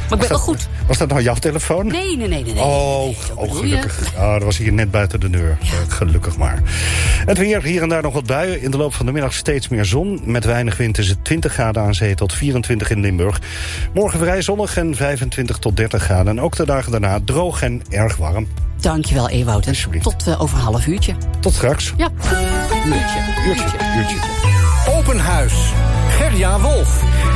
Maar ik ben wel goed. Was dat nou jouw telefoon? Nee. Oh, gelukkig. Oh, dat was hier net buiten de deur. Ja. Gelukkig maar. Het weer, hier en daar nog wat buien. In de loop van de middag steeds meer zon. Met weinig wind is het 20 graden aan zee tot 24 in Limburg. Morgen vrij zonnig en 25 tot 30 graden. En ook de dagen daarna droog en erg warm. Dankjewel, Ewout. Tot over een half uurtje. Tot straks. Ja. Uurtje. Open Huis. Gerja Wolf.